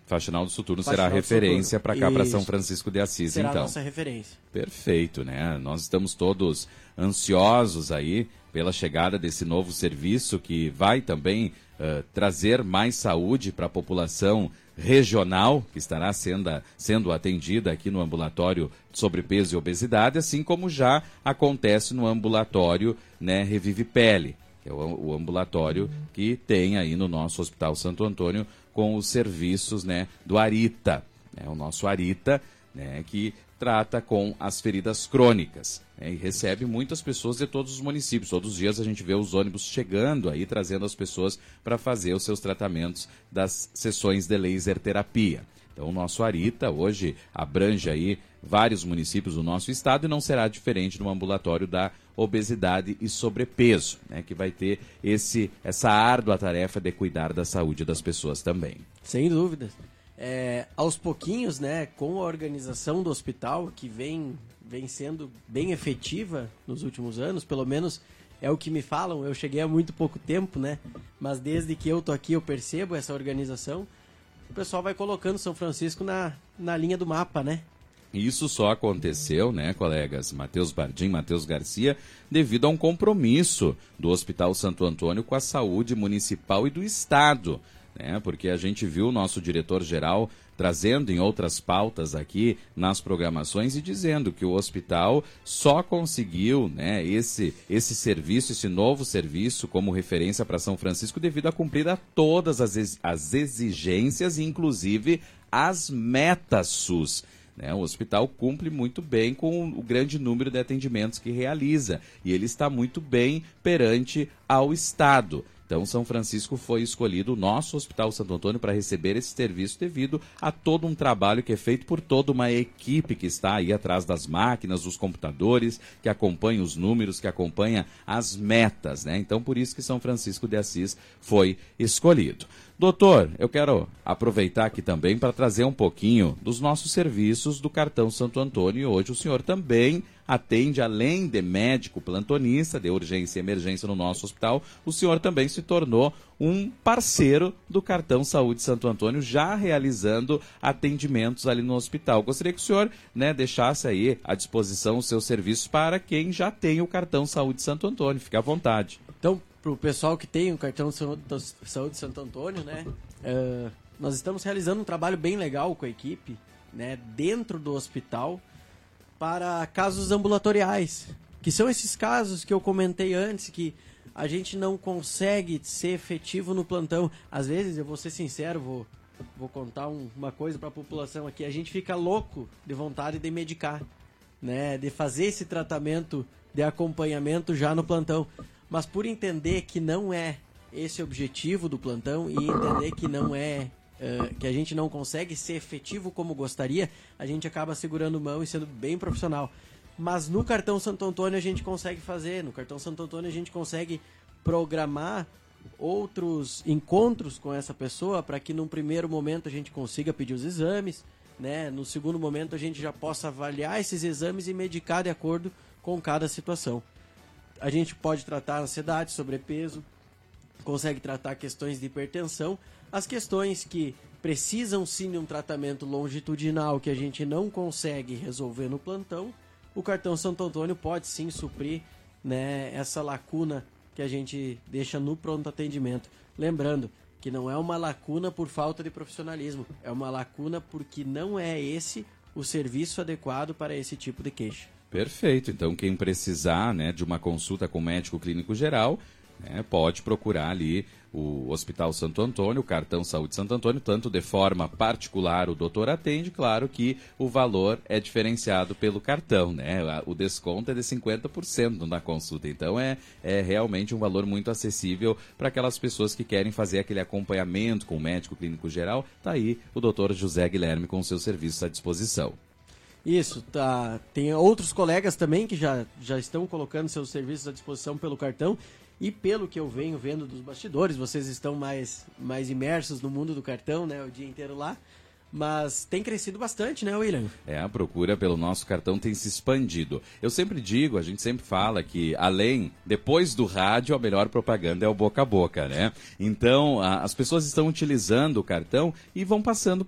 Faxinal do Soturno Faxinal será do referência para cá, para São Isso. Francisco de Assis, Será então. a nossa referência. Perfeito, né? Nós estamos todos ansiosos aí pela chegada desse novo serviço que vai também trazer mais saúde para a população regional, que estará sendo atendida aqui no ambulatório de sobrepeso e obesidade, assim como já acontece no ambulatório, né, Revive Pele, que é o ambulatório que tem aí no nosso Hospital Santo Antônio com os serviços, né, do Arita, né, o nosso Arita, né, que trata com as feridas crônicas, né, e recebe muitas pessoas de todos os municípios. Todos os dias a gente vê os ônibus chegando aí, trazendo as pessoas para fazer os seus tratamentos das sessões de laser terapia. Então o nosso Arita hoje abrange aí vários municípios do nosso estado e não será diferente no ambulatório da obesidade e sobrepeso, né, que vai ter essa árdua tarefa de cuidar da saúde das pessoas também. Sem dúvidas. Aos pouquinhos, né, com a organização do hospital, que vem sendo bem efetiva nos últimos anos, pelo menos é o que me falam, eu cheguei há muito pouco tempo, né, mas desde que eu tô aqui eu percebo essa organização, o pessoal vai colocando São Francisco na linha do mapa, né? Isso só aconteceu, né, colegas, Matheus Bardim, Matheus Garcia, devido a um compromisso do Hospital Santo Antônio com a saúde municipal e do estado, né, porque a gente viu o nosso diretor-geral trazendo em outras pautas aqui nas programações e dizendo que o hospital só conseguiu, né, esse serviço, esse novo serviço como referência para São Francisco devido a cumprir a todas as exigências, inclusive as metas SUS. O hospital cumpre muito bem com o grande número de atendimentos que realiza e ele está muito bem perante ao Estado. Então, São Francisco foi escolhido, o nosso Hospital Santo Antônio, para receber esse serviço devido a todo um trabalho que é feito por toda uma equipe que está aí atrás das máquinas, dos computadores, que acompanha os números, que acompanha as metas, né? Então, por isso que São Francisco de Assis foi escolhido. Doutor, eu quero aproveitar aqui também para trazer um pouquinho dos nossos serviços do Cartão Santo Antônio. E hoje o senhor também atende, além de médico plantonista, de urgência e emergência no nosso hospital, o senhor também se tornou um parceiro do Cartão Saúde Santo Antônio, já realizando atendimentos ali no hospital. Gostaria que o senhor, né, deixasse aí à disposição os seus serviços para quem já tem o Cartão Saúde Santo Antônio. Fique à vontade. Então, para o pessoal que tem o Cartão Saúde Santo Antônio, né, nós estamos realizando um trabalho bem legal com a equipe, né, dentro do hospital, para casos ambulatoriais, que são esses casos que eu comentei antes, que a gente não consegue ser efetivo no plantão. Às vezes, eu vou ser sincero, vou contar uma coisa para a população aqui, a gente fica louco de vontade de medicar, né, de fazer esse tratamento de acompanhamento já no plantão. Mas por entender que não é esse o objetivo do plantão e entender que não é que a gente não consegue ser efetivo como gostaria, a gente acaba segurando mão e sendo bem profissional. Mas no Cartão Santo Antônio a gente consegue fazer, no Cartão Santo Antônio a gente consegue programar outros encontros com essa pessoa para que num primeiro momento a gente consiga pedir os exames, né? No segundo momento a gente já possa avaliar esses exames e medicar de acordo com cada situação. A gente pode tratar ansiedade, sobrepeso, consegue tratar questões de hipertensão, as questões que precisam sim de um tratamento longitudinal que a gente não consegue resolver no plantão, o Cartão Santo Antônio pode sim suprir, né, essa lacuna que a gente deixa no pronto atendimento. Lembrando que não é uma lacuna por falta de profissionalismo, é uma lacuna porque não é esse o serviço adequado para esse tipo de queixa. Perfeito. Então, quem precisar, né, de uma consulta com o médico clínico geral, né, pode procurar ali o Hospital Santo Antônio, o Cartão Saúde Santo Antônio, tanto de forma particular o doutor atende, claro que o valor é diferenciado pelo cartão, né? O desconto é de 50% na consulta, então é realmente um valor muito acessível para aquelas pessoas que querem fazer aquele acompanhamento com o médico clínico geral. Tá aí o doutor José Guilherme com seus serviços à disposição. Isso, tá. Tem outros colegas também que já estão colocando seus serviços à disposição pelo cartão. E pelo que eu venho vendo dos bastidores, vocês estão mais imersos no mundo do cartão, né, o dia inteiro lá. Mas tem crescido bastante, né, William? A procura pelo nosso cartão tem se expandido. Eu sempre digo, a gente sempre fala que depois do rádio, a melhor propaganda é o boca a boca, né? Então, as pessoas estão utilizando o cartão e vão passando